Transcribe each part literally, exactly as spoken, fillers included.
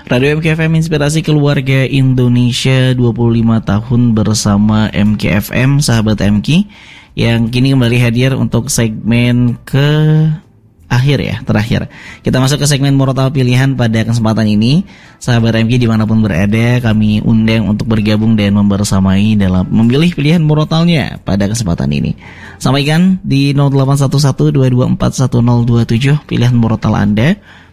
Radio M K F M Inspirasi Keluarga Indonesia, dua puluh lima tahun bersama M K F M, sahabat M K, yang kini kembali hadir untuk segmen ke akhir ya, terakhir. Kita masuk ke segmen Murotal Pilihan pada kesempatan ini. Sahabat M K dimanapun berada, kami undang untuk bergabung dan membersamai dalam memilih pilihan murotalnya pada kesempatan ini. Sampaikan di nol delapan satu satu dua dua empat satu nol dua tujuh pilihan murotal Anda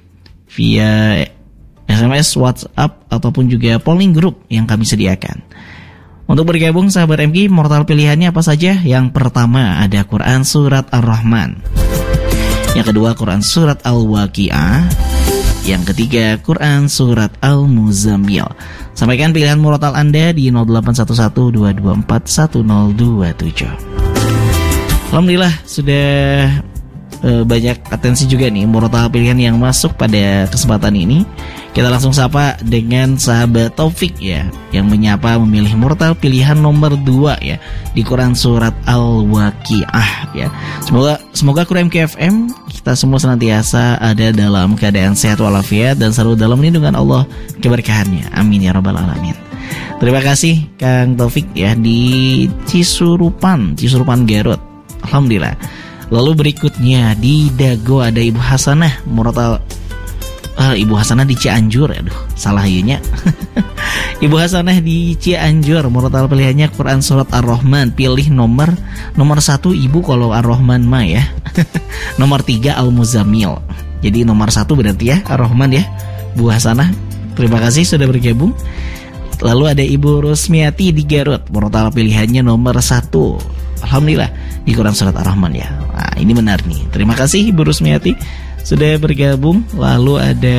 via S M S, WhatsApp, ataupun juga polling group yang kami sediakan. Untuk bergabung sahabat M K, murotal pilihannya apa saja? Yang pertama ada Quran Surat Ar-Rahman. Yang kedua Quran Surat Al-Waqi'ah. Yang ketiga Quran Surat Al-Muzammil. Sampaikan pilihan murotal Anda di nol delapan satu satu dua dua empat satu nol dua tujuh. Alhamdulillah sudah e, banyak atensi juga nih murotal pilihan yang masuk pada kesempatan ini. Kita langsung sapa dengan sahabat Taufik ya, yang menyapa memilih murotal pilihan nomor dua ya di Quran Surat Al-Waqi'ah ya. Semoga semoga Quran M K F M kita semua senantiasa ada dalam keadaan sehat walafiat dan selalu dalam lindungan Allah keberkahannya. Amin ya rabbal alamin. Terima kasih Kang Taufik ya di Cisurupan, Cisurupan Garut. Alhamdulillah. Lalu berikutnya di Dago ada Ibu Hasanah murotal Uh, Ibu Hasanah di Cianjur, aduh salah ianya. Ibu Hasanah di Cianjur, murotal pilihannya Quran Surat Ar-Rahman. Pilih nomor nomor satu Ibu kalau Ar-Rahman mah ya. Nomor tiga Al-Muzammil. Jadi nomor satu berarti ya Ar-Rahman ya, Bu Hasanah. Terima kasih sudah bergabung. Lalu ada Ibu Rusmiati di Garut, murotal pilihannya nomor satu. Alhamdulillah di Quran Surat Ar-Rahman ya. Nah, ini benar nih. Terima kasih Ibu Rusmiati sudah bergabung. Lalu ada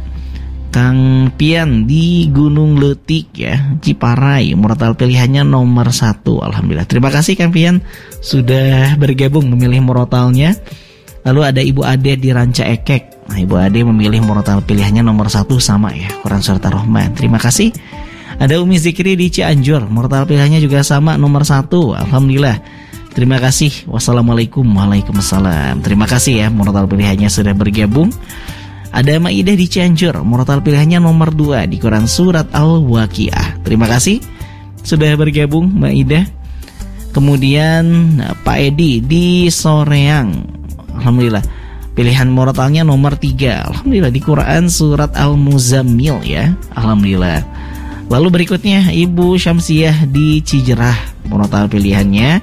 Kang Pian di Gunung Letik ya, Ciparai, murotal pilihannya nomor satu. Alhamdulillah. Terima kasih Kang Pian sudah bergabung memilih murotalnya. Lalu ada Ibu Ade di Ranca Ekek. Nah, Ibu Ade memilih murotal pilihannya nomor satu sama ya, Quran Surat Ar-Rahman. Terima kasih. Ada Umi Zikri di Cianjur, murotal pilihannya juga sama nomor satu. Alhamdulillah. Terima kasih. Wassalamualaikum. Waalaikumsalam. Terima kasih ya murotal pilihannya sudah bergabung. Ada Maidah di Cianjur, murotal pilihannya nomor dua di Quran Surat Al-Waqi'ah. Terima kasih sudah bergabung Maidah. Kemudian Pak Edi di Soreang. Alhamdulillah. Pilihan murotalnya nomor tiga. Alhamdulillah di Quran Surat Al-Muzammil ya. Alhamdulillah. Lalu berikutnya Ibu Syamsiah di Cijerah, murotal pilihannya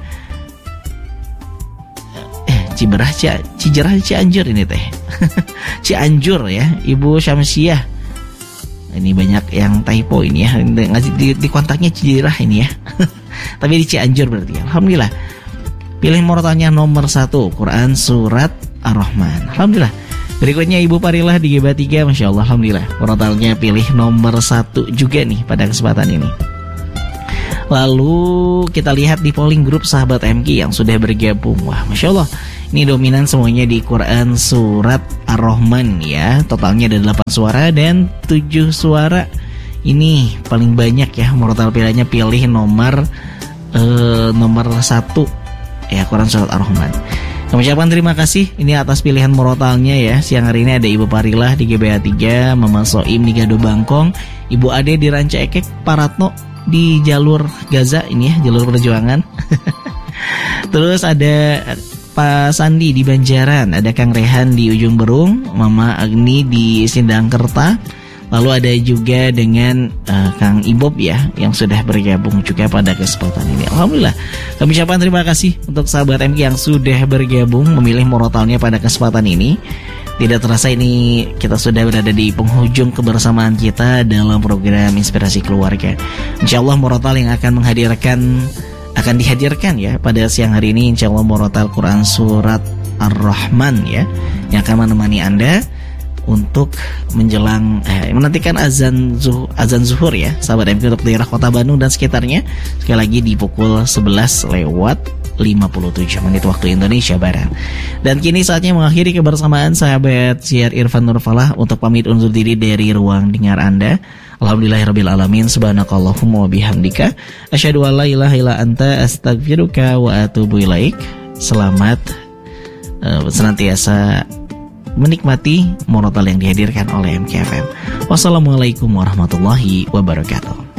Ciberah, Cijerah, Cianjur ini teh. Cianjur ya, Ibu Syamsiah. Ini banyak yang typo ini ya. Ngasih di, di kontaknya Cijerah ini ya. Tapi di Cianjur berarti. Alhamdulillah. Pilih murotalnya nomor satu, Quran Surat Ar-Rahman. Alhamdulillah. Berikutnya Ibu Parilah di G B tiga, Masya Allah. Alhamdulillah. Murotalnya pilih nomor satu juga nih pada kesempatan ini. Lalu kita lihat di polling group sahabat M K yang sudah bergabung. Wah, Masya Allah. Ini dominan semuanya di Quran Surat Ar-Rahman ya. Totalnya ada delapan suara dan tujuh suara. Ini paling banyak ya. Murotal pilihannya pilih nomor uh, Nomor satu ya, Quran Surat Ar-Rahman. Kami ucapkan terima kasih ini atas pilihan murotalnya ya. Siang hari ini ada Ibu Parilah di G B A tiga, Mama Soim di Gado Bangkong, Ibu Ade di Ranca Ekek, Paratno di jalur Gaza ini ya, jalur perjuangan. Terus ada Pak Sandi di Banjaran, ada Kang Rehan di Ujung Berung, Mama Agni di Sindangkerta. Lalu ada juga dengan uh, Kang Ibob ya, yang sudah bergabung juga pada kesempatan ini. Alhamdulillah. Kami ucapkan terima kasih untuk sahabat M K yang sudah bergabung memilih murotalnya pada kesempatan ini. Tidak terasa ini kita sudah berada di penghujung kebersamaan kita dalam program Inspirasi Keluarga. Insyaallah murotal yang akan menghadirkan akan dihadirkan ya pada siang hari ini, insyaallah murotal Quran Surat Ar-Rahman ya, yang akan menemani Anda untuk menjelang eh, menantikan azan zuhur, azan zuhur ya sahabat M K untuk daerah Kota Bandung dan sekitarnya. Sekali lagi di pukul sebelas lewat lima puluh tujuh menit waktu Indonesia Barat. Dan kini saatnya mengakhiri kebersamaan sahabat Siar Irfan Nurfalah untuk pamit undur diri dari ruang dengar Anda. Alhamdulillahirabbil alamin, subhanakallahumma wa bihamdika asyhadu an la ilaha illa anta astaghfiruka wa atubu ilaik. Selamat uh, senantiasa menikmati monotel yang dihadirkan oleh M K F M. Wassalamualaikum warahmatullahi wabarakatuh.